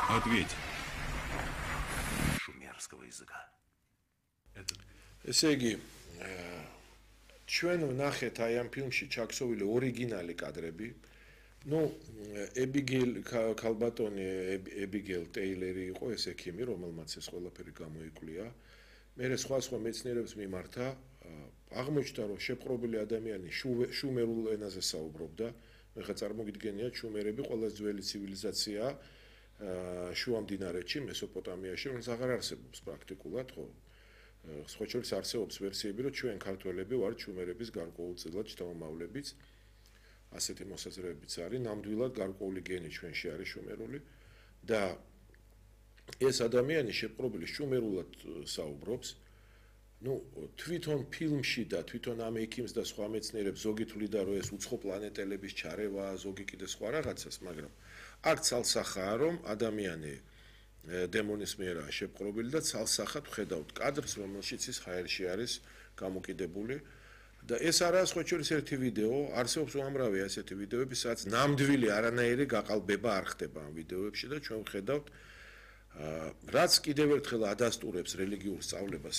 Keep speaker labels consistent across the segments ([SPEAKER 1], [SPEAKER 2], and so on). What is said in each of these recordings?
[SPEAKER 1] Ответь.
[SPEAKER 2] Шумерского языка.
[SPEAKER 3] ესე იგი, ჩვენ ვნახეთ აი ამ ფილმში ჩაქსოვილი ორიგინალი კადრები. ნუ ებიგეილ ქალბატონი ებიგეილ ტეილერი იყო ეს ექიმი, რომელმაც ეს ყველაფერი გამოიკვლია. მერე სხვა მეცნიერებს მიმართა აღმოჩნდა, რომ შეპყრობილი ადამიანი შუმერულ ენაზე საუბრობდა. მე ხა წარმოგიდგენიათ, შუმერები ყველაზე ძველი ცივილიზაცია შუამდინარეთში, მესოპოტამიაში, რომელიც აღარ არსებობს პრაქტიკულად, ხო? სხვა შორის არსებობს ვერსიები, რომ ჩვენ ქართველები ვართ შუმერების გარკვეულწილად შთამომავლებიც. ასეთი მოსაზრებებიც არის, ნამდვილად გარკვეული გენი ჩვენში არის შუმერული და ეს ადამიანი შეპყრობილი შუმერულად საუბრობს. ნუ თვითონ ფილმში და თვითონ ამ ექიმს და სხვა მეცნიერებს ზოგი თვლიდა, რომ ეს უცხო პლანეტელების ჩარევა, ზოგი კიდე სხვა რაღაცას, მაგრამ აქ ცალსახაა, რომ ადამიანი დემონის მიერაა შეპყრობილი და ცალსახად ვხედავთ კადრს, რომელშიც ის ჰაერში არის გამოკიდებული. და ეს არაა სხვა შორის ერთი ვიდეო, არსებობს უამრავი ასეთი ვიდეოები, სადაც ნამდვილი არანაირი გაყალბება არ ხდება ამ ვიდეოებში და ჩვენ ვხედავთ რაც კიდევ ერთხელ ადასტურებს რელიგიურ სწავლებას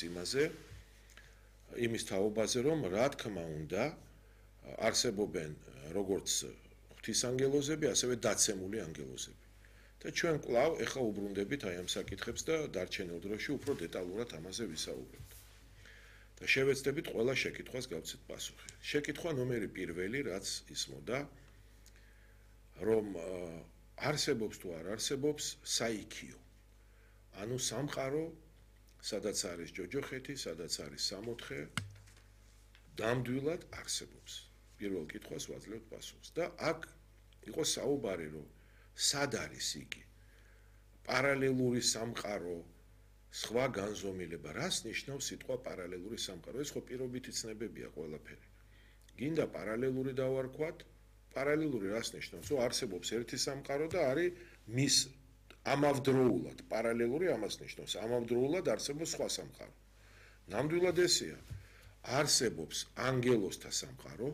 [SPEAKER 3] იმის თაობაზე, რომ რა თქმა უნდა არსებობენ როგორც ღვთისანგელოზები, ასევე დაცემული ანგელოზები. და ჩვენ კვლავ ეხა უბრუნდებით აი ამ საკითხებს და დარჩენილ დროში უფრო დეტალურად ამაზე ვისაუბრებთ. და შევეცდებით ყველა შეკითხვას გავცეთ პასუხი. შეკითხვა ნომერი პირველი, რაც ისმოდა, რომ არსებობს თუ არ არსებობს საიქიო. ანუ სამყარო, სადაც არის ჯოჯოხეთი, სადაც არის სამოთხე, ნამდვილად არსებობს. პირველ კითხვას ვაძლევთ პასუხს და აქ იყო საუბარი, რომ სად არის იგი? პარალელური სამყარო, სხვა განზომილება, რას ნიშნავს სიტყვა პარალელური სამყარო? ეს ხო პირობითი ცნებებია ყველაფერი. გინდა პარალელური დავარქვათ, პარალელური რას ნიშნავს? რომ არსებობს ერთი სამყარო და არის მის ამავდროულად, პარალელური ამას ნიშნავს, ამავდროულად არსებობს სხვა სამყარო. ნამდვილად ესეა. არსებობს ანგელოზთა სამყარო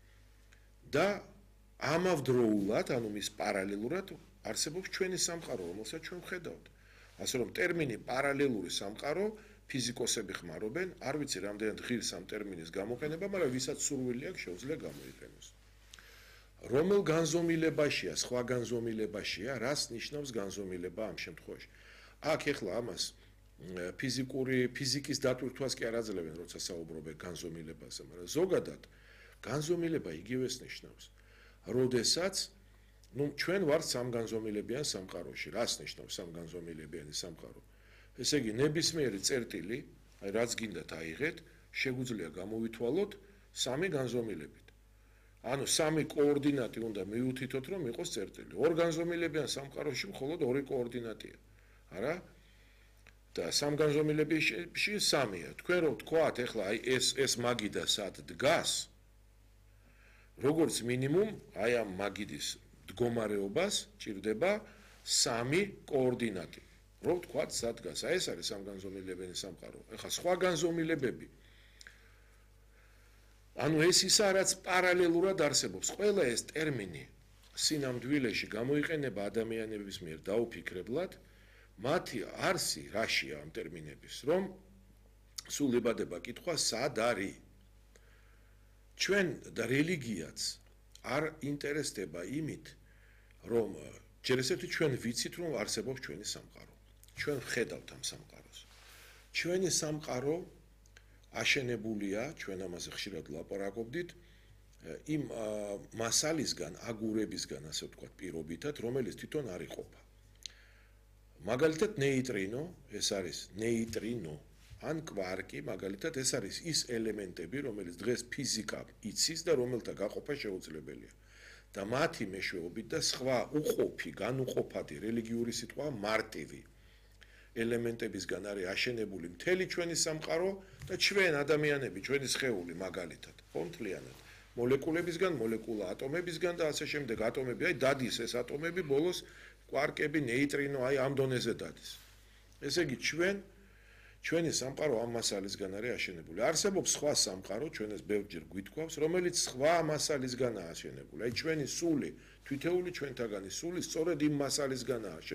[SPEAKER 3] და ამავდროულად, ანუ მის პარალელურად არსებობს ჩვენი სამყარო, რომელსაც ჩვენ ვხედავთ. ასე რომ ტერმინი პარალელური სამყარო ფიზიკოსები ხმარობენ, არ ვიცი რამდენად ღირს ამ ტერმინის გამოყენება, მაგრამ ვისაც სურვილი აქვს შეუძლია გამოიყენოს. რომელ განზომილებაშია, სხვა განზომილებაშია, რას ნიშნავს განზომილება ამ შემთხვევაში? აქ ეხლა ამას ფიზიკის დატვირთვას კი არ აძლევენ, როცა საუბრობენ განზომილებაზე, მაგრამ ზოგადად განზომილება იგივეს ნიშნავს. როდესაც ჩვენ ვართ სამგანზომილებიან სამყაროში. რას ნიშნავს სამგანზომილებიანი სამყარო? ესე იგი, ნებისმიერი წერტილი, აი რაც გინდათ აიღეთ, შეგვიძლია გამოვითვალოთ სამი განზომილებით. ანუ სამი კოორდინატი უნდა მიუთითოთ, რომ იყოს წერტილი. ორ განზომილებიან სამყაროში მხოლოდ ორი კოორდინატია. არა? და სამგანზომილებაში სამია. თქვენ რო ვთქვათ, ეხლა აი ეს მაგიდა სად დგას? როგორც მინიმუმ, აი ამ მაგიდის მდგომარეობას ჭირდება სამი კოორდინატი. რო ვთქვათ, სად დგას? აი ეს არის სამგანზომილებიანი სამყარო. ეხლა სხვა განზომილებები. ანუ ეს ისა, რაც პარალელურად არსებობს. ყველა ეს ტერმინი სინამდვილეში გამოიყენება ადამიანების მიერ დაუფიქრებლად, მათი არსი რაშია ამ ტერმინების, რომ სულ იბადება კითხვა, სად არის? ჩვენ და რელიგიაც არ ინტერესდება იმით, რომ ჯერ ესეთი ჩვენ ვიცით, რომ არსებობს ჩვენი სამყარო. ჩვენ ვხედავთ ამ სამყაროს. ჩვენი სამყარო აშენებულია, ჩვენ ამაზე ხშირად ვლაპარაკობდით, იმ მასალისგან, აგურებისგან, ასე ვთქვათ, პირობითად, რომელიც თვითონ არ იყოფა. მაგალითად, ნეიტრინო, ეს არის ნეიტრინო, ან კვარკი, მაგალითად, ეს არის ის ელემენტები, რომელიც დღეს ფიზიკა იცის და რომელთა გაყოფა შეუძლებელია. და მათი მეშვეობით და სხვა უყოფი, განუყოფადი რელიგიური სიტყვა მარტივი ელემენტებისგან არის აშენებული მთელი ჩვენი სამყარო და ჩვენ ადამიანები, ჩვენი სხეული მაგალითად, ხო მთლიანად, მოლეკულებისგან, მოლეკულა ატომებისგან და ასე შემდეგ, ატომები, აი დადის ეს ატომები, ბოლოს კვარკები, ნეიტრინო, აი ამ დონეზე დადის. ესე იგი ჩვენი სამყარო ამ მასალისგან არის აშენებული. არსებობს სხვა სამყარო, ჩვენ ეს ბევრჯერ გვითქვავს, რომელიც სხვა მასალისგანაა აშენებული. აი ჩვენი სული, თითოეული ჩვენთაგანი სული სწორედ იმ მასალისგანაა